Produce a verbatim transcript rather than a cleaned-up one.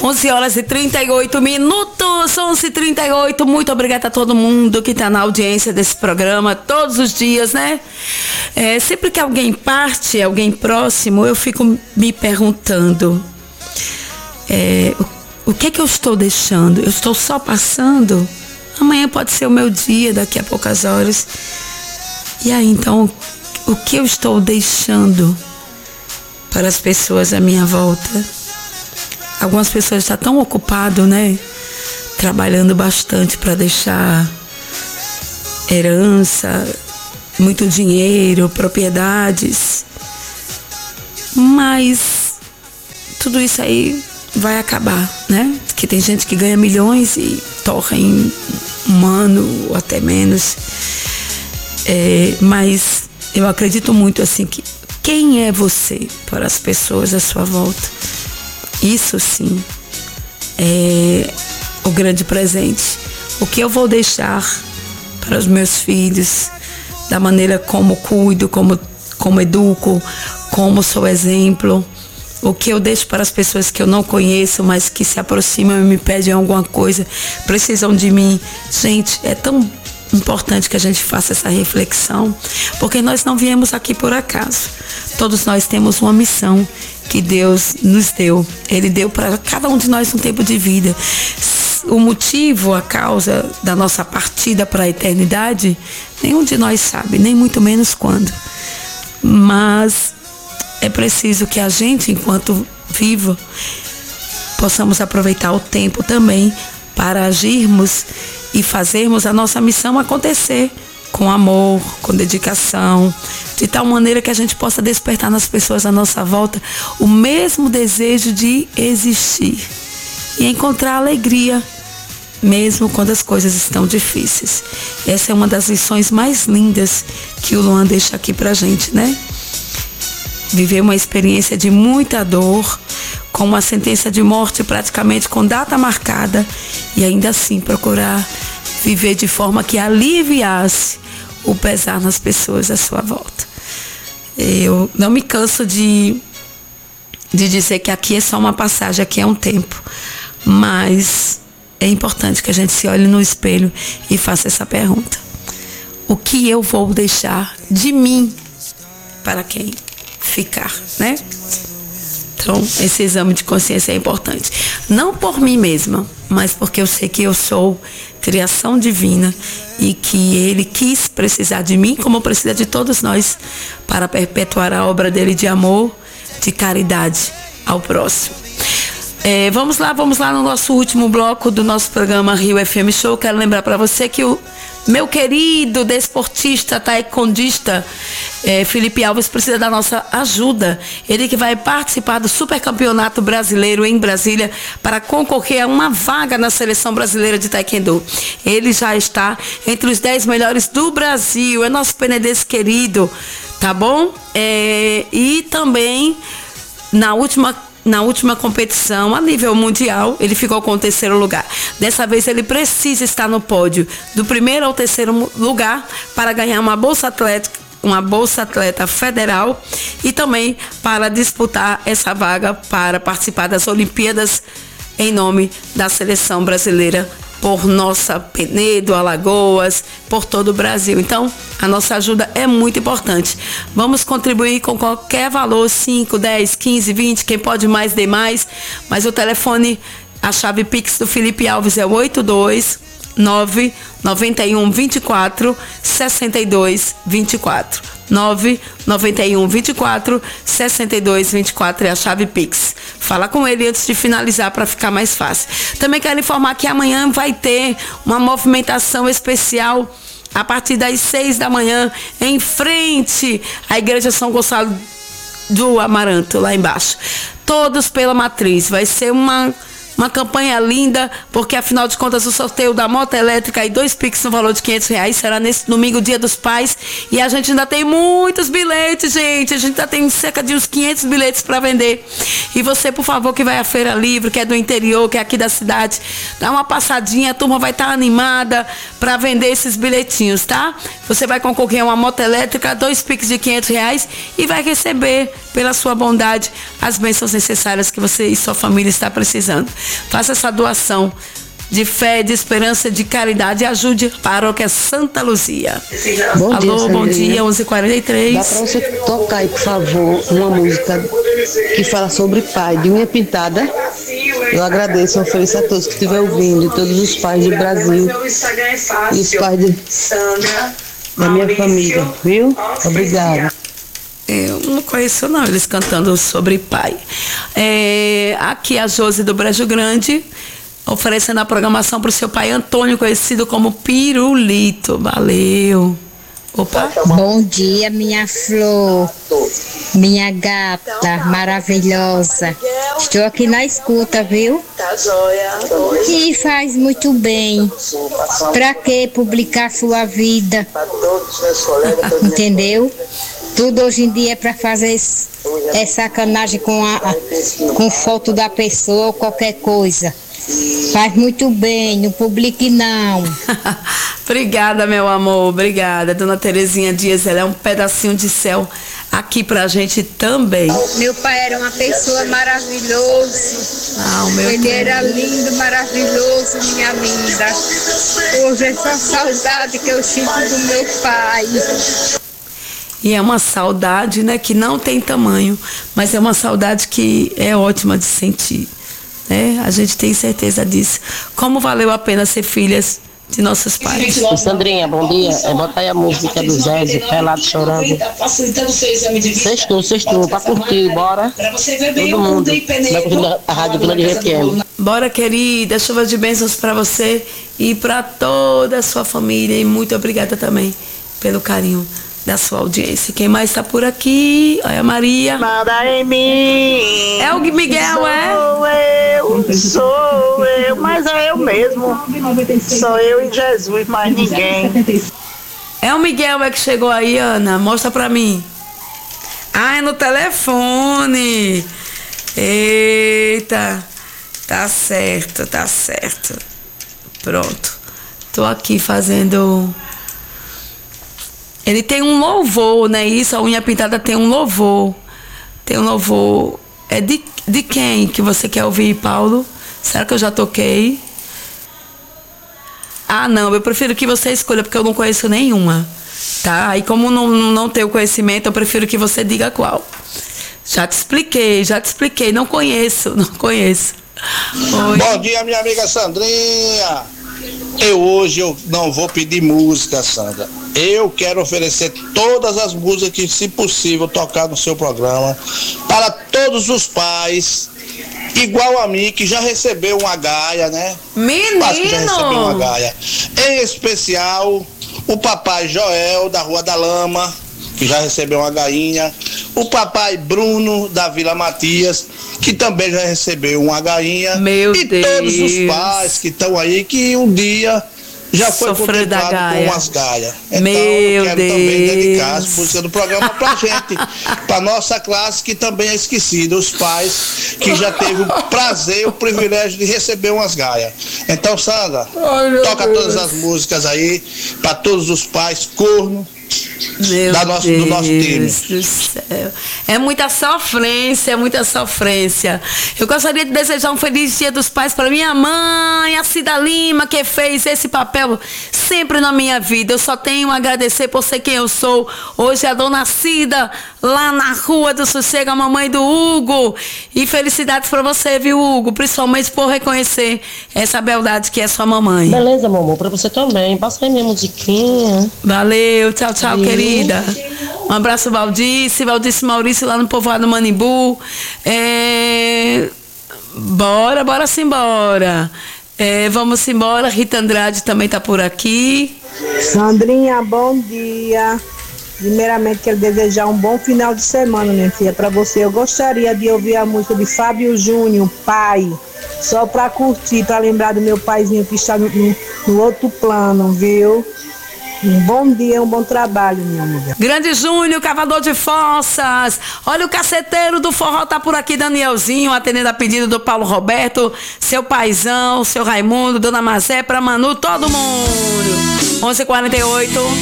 onze horas e trinta e oito minutos, onze e trinta e oito. Muito obrigada a todo mundo que está na audiência desse programa todos os dias, né? É, sempre que alguém parte, alguém próximo, eu fico me perguntando, é, o, o que é que eu estou deixando? Eu estou só passando? Amanhã pode ser o meu dia, daqui a poucas horas. E aí, então, o que eu estou deixando para as pessoas à minha volta? Algumas pessoas estão tão ocupadas, né? Trabalhando bastante para deixar herança, muito dinheiro, propriedades. Mas tudo isso aí vai acabar, né? Porque tem gente que ganha milhões e torra em um ano ou até menos. É, mas eu acredito muito assim que quem é você para as pessoas à sua volta? Isso sim é o grande presente. O que eu vou deixar para os meus filhos, da maneira como cuido, como, como educo, como sou exemplo. O que eu deixo para as pessoas que eu não conheço, mas que se aproximam e me pedem alguma coisa, precisam de mim. Gente, é tão importante que a gente faça essa reflexão, porque nós não viemos aqui por acaso. Todos nós temos uma missão que Deus nos deu. Ele deu para cada um de nós um tempo de vida. O motivo, a causa da nossa partida para a eternidade, nenhum de nós sabe, nem muito menos quando. Mas é preciso que a gente, enquanto vivo, possamos aproveitar o tempo também para agirmos e fazermos a nossa missão acontecer com amor, com dedicação, de tal maneira que a gente possa despertar nas pessoas à nossa volta o mesmo desejo de existir e encontrar alegria, mesmo quando as coisas estão difíceis. Essa é uma das lições mais lindas que o Luan deixa aqui pra gente, né? Viver uma experiência de muita dor, com uma sentença de morte praticamente com data marcada, e ainda assim procurar viver de forma que aliviasse o pesar nas pessoas à sua volta. Eu não me canso de, de dizer que aqui é só uma passagem, aqui é um tempo, mas é importante que a gente se olhe no espelho e faça essa pergunta: o que eu vou deixar de mim para quem ficar, né? Então, esse exame de consciência é importante. Não por mim mesma, mas porque eu sei que eu sou criação divina e que Ele quis precisar de mim, como precisa de todos nós, para perpetuar a obra dele de amor, de caridade ao próximo. É, vamos lá, vamos lá no nosso último bloco do nosso programa Rio F M Show. Quero lembrar para você que o meu querido desportista, taekwondista, é, Felipe Alves, precisa da nossa ajuda. Ele que vai participar do Supercampeonato Brasileiro em Brasília para concorrer a uma vaga na Seleção Brasileira de Taekwondo. Ele já está entre os dez melhores do Brasil. É nosso penedense querido, tá bom? É, e também, na última Na última competição, a nível mundial, ele ficou com o terceiro lugar. Dessa vez, ele precisa estar no pódio do primeiro ao terceiro lugar para ganhar uma bolsa atlética, uma bolsa atleta federal e também para disputar essa vaga para participar das Olimpíadas em nome da seleção brasileira, por nossa Penedo, Alagoas, por todo o Brasil. Então, a nossa ajuda é muito importante. Vamos contribuir com qualquer valor, cinco, dez, quinze, vinte, quem pode mais, dê mais. Mas o telefone, a chave Pix do Felipe Alves é oito dois nove nove um dois quatro seis dois dois quatro. nove nove um dois quatro seis dois dois quatro é a chave Pix. Fala com ele antes de finalizar para ficar mais fácil. Também quero informar que amanhã vai ter uma movimentação especial a partir das seis da manhã em frente à Igreja São Gonçalo do Amaranto, lá embaixo. Todos pela Matriz. Vai ser uma... Uma campanha linda, porque afinal de contas o sorteio da moto elétrica e dois Pix no valor de quinhentos reais será nesse domingo, Dia dos Pais. E a gente ainda tem muitos bilhetes, gente. A gente ainda tem cerca de uns quinhentos bilhetes para vender. E você, por favor, que vai à Feira Livre, que é do interior, que é aqui da cidade, dá uma passadinha, a turma vai estar animada para vender esses bilhetinhos, tá? Você vai concorrer a uma moto elétrica, dois Pix de quinhentos reais e vai receber pela sua bondade, as bênçãos necessárias que você e sua família está precisando. Faça essa doação de fé, de esperança, de caridade e ajude a Paróquia Santa Luzia. Bom Alô, dia, bom dia, onze e quarenta e três. Dá pra você tocar aí, por favor, uma música que fala sobre pai, de unha pintada? Eu agradeço, eu ofereço a todos que estiverem ouvindo, todos os pais do Brasil e os pais de, da minha família, viu? Obrigada. Eu não conheço não, eles cantando sobre pai. É, aqui a Josi do Brejo Grande, oferecendo a programação para o seu pai Antônio, conhecido como Pirulito. Valeu. Opa. Bom dia, minha flor, minha gata maravilhosa. Estou aqui na escuta, viu? E faz muito bem. Pra que publicar sua vida? Entendeu? Tudo hoje em dia é pra fazer é sacanagem com a com foto da pessoa ou qualquer coisa. Faz muito bem, não publique não. Obrigada, meu amor, obrigada. Dona Terezinha Dias, ela é um pedacinho de céu aqui pra gente também. Meu pai era uma pessoa maravilhosa. Ah, o meu Ele Deus. era lindo, maravilhoso, minha linda. Hoje é só saudade que eu sinto do meu pai. E é uma saudade, né, que não tem tamanho, mas é uma saudade que é ótima de sentir. Né? A gente tem certeza disso. Como valeu a pena ser filhas de nossos pais. Ô, Sandrinha, bom dia. É, bota aí a música do Zé, de Pelado Chorando. Sextou, sextou, pra curtir, bora. Todo mundo. Vai curtir a Rádio Grande R F M. Bora, querida, chuva de bênçãos pra você e pra toda a sua família. E muito obrigada também pelo carinho da sua audiência. Quem mais está por aqui? Olha a Maria. Manda em mim. É o Miguel, é? Sou eu, sou eu, mas é eu mesmo. Sou eu e Jesus, mais ninguém. É o Miguel é que chegou aí, Ana. Mostra pra mim. Ah, é no telefone. Eita. Tá certo, tá certo. Pronto. Tô aqui fazendo... Ele tem um louvor, né? Isso, a unha pintada tem um louvor. Tem um louvor. É de, de quem que você quer ouvir, Paulo? Será que eu já toquei? Ah, não. Eu prefiro que você escolha, porque eu não conheço nenhuma. Tá? E como não, não tenho conhecimento, eu prefiro que você diga qual. Já te expliquei, já te expliquei. Não conheço, não conheço. Oi. Bom dia, minha amiga Sandrinha. Eu hoje eu não vou pedir música, Sandra. Eu quero oferecer todas as músicas que, se possível, tocar no seu programa para todos os pais, igual a mim, que já recebeu uma gaia, né? Menino! Acho que já recebeu uma gaia. Em especial, o papai Joel, da Rua da Lama, que já recebeu uma gainha. O papai Bruno, da Vila Matias, que também já recebeu uma gainha. Meu e Deus. todos os pais que estão aí, que um dia já foi Sofreu da contemplado gaia. com umas gaias. Então, Meu eu quero Deus. também dedicar as músicas do programa pra gente, pra nossa classe que também é esquecida, os pais que já teve o prazer, o privilégio de receber umas gaias. Então, Sandra, Ai, toca Deus. todas as músicas aí, pra todos os pais, corno, Meu da nosso, Deus do nosso time. do céu. É muita sofrência, é muita sofrência. Eu gostaria de desejar um feliz Dia dos Pais para minha mãe, a Cida Lima, que fez esse papel sempre na minha vida. Eu só tenho a agradecer por ser quem eu sou. Hoje a dona Cida, lá na Rua do Sossego, a mamãe do Hugo. E felicidades para você, viu, Hugo? Principalmente por reconhecer essa beldade que é sua mamãe. Beleza, meu amor, pra você também. Passa aí minha musiquinha. Valeu, tchau, tchau, Sim. querida. Um abraço, Valdice, Valdice Maurício, lá no povoado Manimbu. É... Bora, bora simbora. É, vamos embora. Rita Andrade também tá por aqui. Sandrinha, bom dia. Primeiramente, quero desejar um bom final de semana, minha filha, para você. Eu gostaria de ouvir a música de Fábio Júnior, Pai, só para curtir, para lembrar do meu paizinho que está no, no, no outro plano, viu? Um bom dia, um bom trabalho, minha amiga. Grande Júnior, cavador de fossas. Olha o caceteiro do forró tá por aqui, Danielzinho, atendendo a pedido do Paulo Roberto, seu paizão, seu Raimundo, Dona Mazé, pra Manu, todo mundo. onze e quarenta e oito.